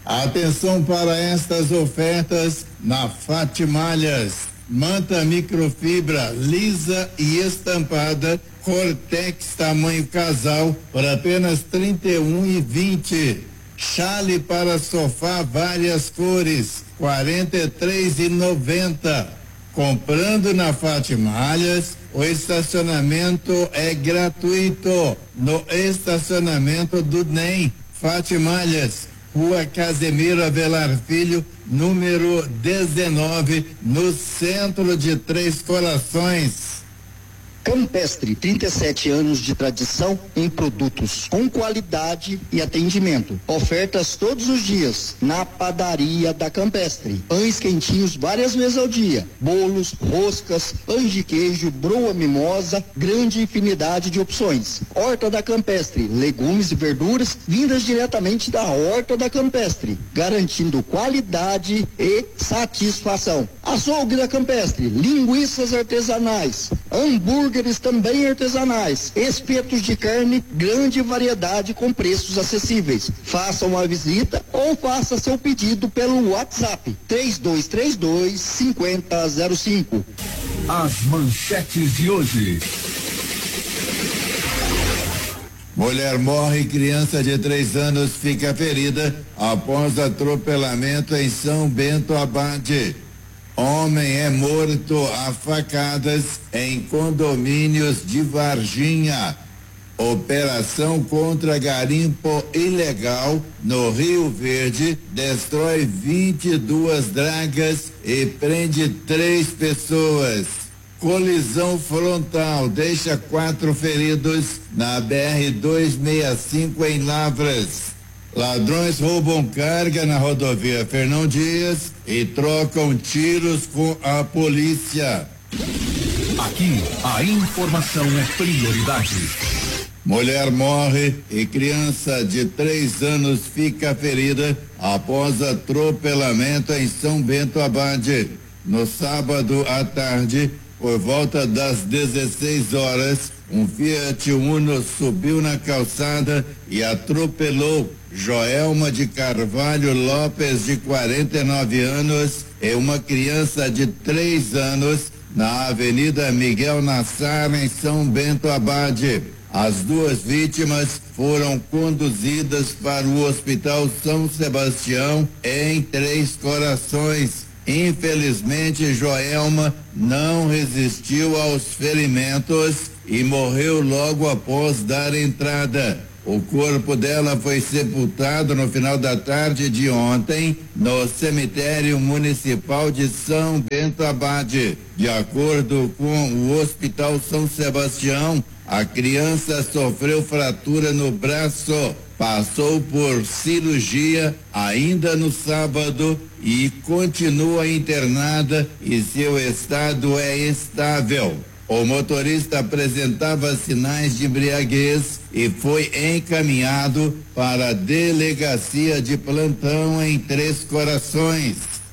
Atenção para estas ofertas na Fatimalhas. Manta microfibra lisa e estampada Cortex tamanho casal por apenas R$31,20. Chale para sofá várias cores R$43,90. Comprando na Fatimalhas, o estacionamento é gratuito no estacionamento do NEM. Fatimalhas, Rua Casemiro Avelar Filho, número 19, no centro de Três Corações. Campestre, 37 anos de tradição em produtos com qualidade e atendimento. Ofertas todos os dias na padaria da Campestre. Pães quentinhos várias vezes ao dia. Bolos, roscas, pães de queijo, broa mimosa, grande infinidade de opções. Horta da Campestre, legumes e verduras vindas diretamente da Horta da Campestre, garantindo qualidade e satisfação. Açougue da Campestre, linguiças artesanais, hambúrgueres também artesanais, espetos de carne, grande variedade com preços acessíveis. Faça uma visita ou faça seu pedido pelo WhatsApp 3232-5005. As manchetes de hoje. Mulher morre e criança de 3 anos fica ferida após atropelamento em São Bento Abade. Homem é morto a facadas em condomínios de Varginha. Operação contra garimpo ilegal no Rio Verde destrói 22 dragas e prende 3 pessoas. Colisão frontal deixa 4 feridos na BR-265 em Lavras. Ladrões roubam carga na rodovia Fernão Dias e trocam tiros com a polícia. Aqui, a informação é prioridade. Mulher morre e criança de 3 anos fica ferida após atropelamento em São Bento Abade. No sábado à tarde, por volta das 16 horas, um Fiat Uno subiu na calçada e atropelou Joelma de Carvalho Lopes, de 49 anos, e uma criança de 3 anos na Avenida Miguel Nassar, em São Bento Abade. As 2 vítimas foram conduzidas para o Hospital São Sebastião, em Três Corações. Infelizmente, Joelma não resistiu aos ferimentos e morreu logo após dar entrada. O corpo dela foi sepultado no final da tarde de ontem no cemitério municipal de São Bento Abade. De acordo com o Hospital São Sebastião, a criança sofreu fratura no braço, passou por cirurgia ainda no sábado e continua internada e seu estado é estável. O motorista apresentava sinais de embriaguez e foi encaminhado para a delegacia de plantão em Três Corações.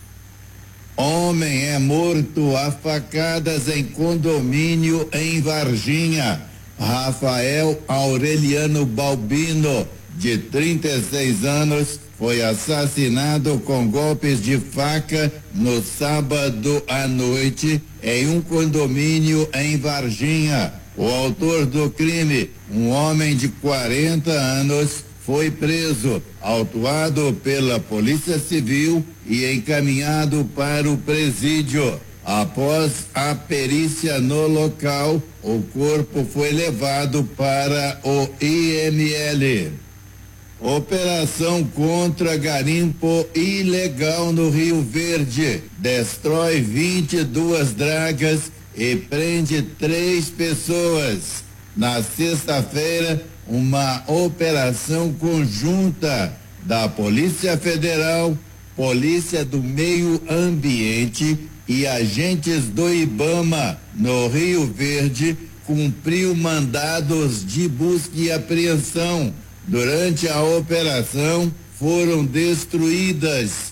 Homem é morto a facadas em condomínio em Varginha. Rafael Aureliano Balbino, de 36 anos, foi assassinado com golpes de faca no sábado à noite em um condomínio em Varginha. O autor do crime, um homem de 40 anos, foi preso, autuado pela Polícia Civil e encaminhado para o presídio. Após a perícia no local, o corpo foi levado para o IML. Operação contra garimpo ilegal no Rio Verde destrói 22 dragas e prende 3 pessoas. Na sexta-feira, uma operação conjunta da Polícia Federal, Polícia do Meio Ambiente e agentes do IBAMA no Rio Verde cumpriu mandados de busca e apreensão. Durante a operação, foram destruídas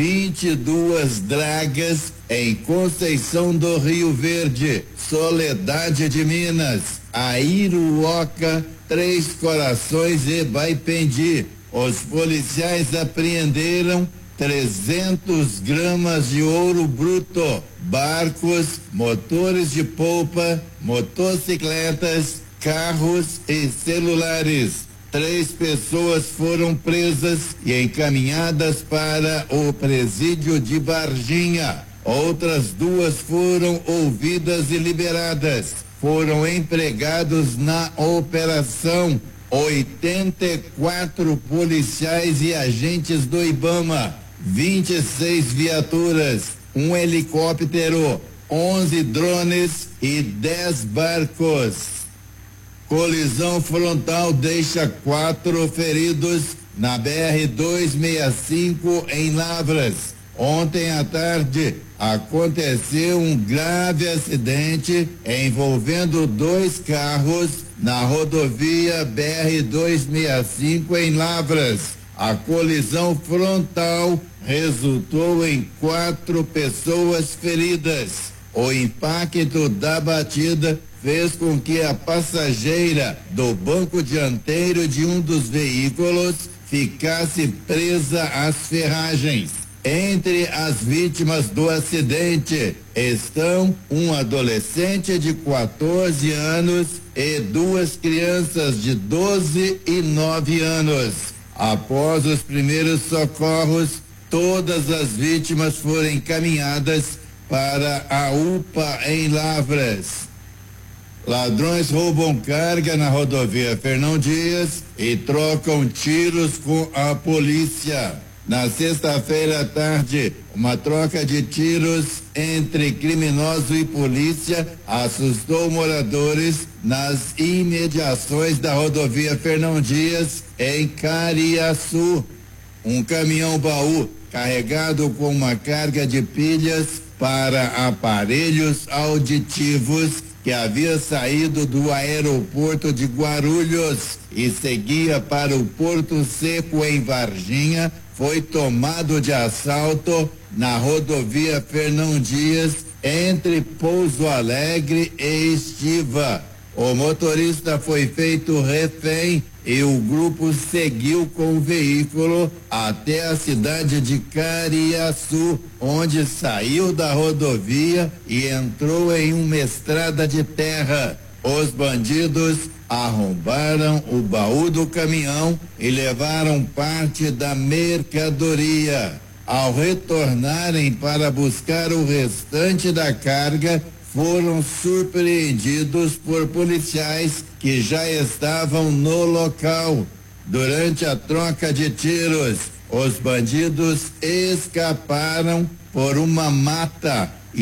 22 dragas em Conceição do Rio Verde, Soledade de Minas, Airuoca, Três Corações e Baipendi. os policiais apreenderam 300 gramas de ouro bruto, barcos, motores de polpa, motocicletas, carros e celulares. 3 pessoas foram presas e encaminhadas para o presídio de Varginha. Outras 2 foram ouvidas e liberadas. Foram empregados na operação 84 policiais e agentes do IBAMA, 26 viaturas, 1 helicóptero, 11 drones e 10 barcos. Colisão frontal deixa 4 feridos na BR-265 em Lavras. Ontem à tarde aconteceu um grave acidente envolvendo 2 carros na rodovia BR-265 em Lavras. A colisão frontal resultou em 4 pessoas feridas. O impacto da batida fez com que a passageira do banco dianteiro de um dos veículos ficasse presa às ferragens. Entre as vítimas do acidente estão um adolescente de 14 anos e 2 crianças de 12 e 9 anos. Após os primeiros socorros, todas as vítimas foram encaminhadas para a UPA em Lavras. Ladrões roubam carga na rodovia Fernão Dias e trocam tiros com a polícia. Na sexta-feira à tarde, uma troca de tiros entre criminoso e polícia assustou moradores nas imediações da rodovia Fernão Dias, em Cariaçu. Um caminhão-baú carregado com uma carga de pilhas para aparelhos auditivos que havia saído do aeroporto de Guarulhos e seguia para o Porto Seco em Varginha, foi tomado de assalto na rodovia Fernão Dias, entre Pouso Alegre e Estiva. O motorista foi feito refém e o grupo seguiu com o veículo até a cidade de Cariaçu, onde saiu da rodovia e entrou em uma estrada de terra. Os bandidos arrombaram o baú do caminhão e levaram parte da mercadoria. Ao retornarem para buscar o restante da carga, foram surpreendidos por policiais que já estavam no local. Durante a troca de tiros, os bandidos escaparam por uma mata.